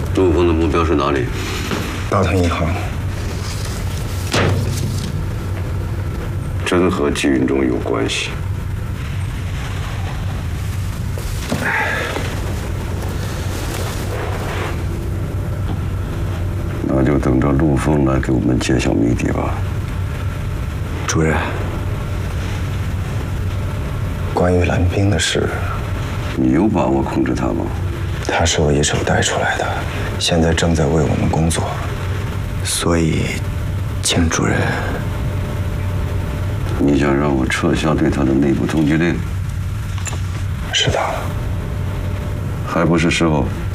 陆峰的目标是哪里？ 大唐银行。 真和季云中有关系。那就等着陆峰来给我们揭晓谜底吧。 主任，关于蓝冰的事， 你有把握控制他吗？ 他是我一手带出来的，现在正在为我们工作，所以，请主任。 你想让我撤销对他的内部通缉令？ 是的。 还不是时候。